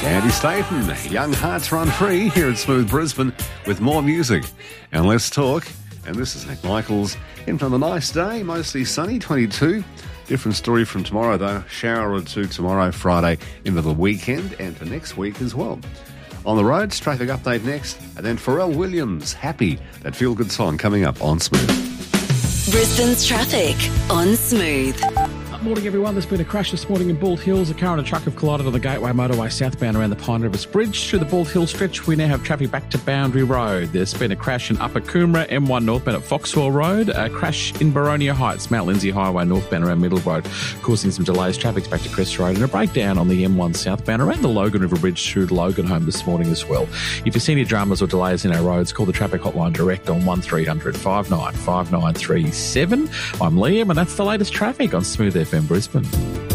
Andy Staten, Young Hearts Run Free here at Smooth Brisbane with more music. And let's talk. And this is Zach Michaels in from a nice day, mostly sunny, 22. Different story from tomorrow though. Shower or two tomorrow, Friday, into the weekend and for next week as well. On the roads, traffic update next. And then Pharrell Williams, Happy, that feel-good song coming up on Smooth. Brisbane's traffic on Smooth. Morning, everyone. There's been a crash this morning in Bald Hills. A car and a truck have collided on the Gateway Motorway southbound around the Pine Rivers Bridge. Through the Bald Hills stretch, we now have traffic back to Boundary Road. There's been a crash in Upper Coomera, M1 northbound at Foxwell Road. A crash in Boronia Heights, Mount Lindsay Highway northbound around Middle Road, causing some delays. Traffic's back to Crest Road. And a breakdown on the M1 southbound around the Logan River Bridge through Loganholme this morning as well. If you see any dramas or delays in our roads, call the traffic hotline direct on 1300 59 5937. I'm Liam, and that's the latest traffic on Smooth FM Brisbane.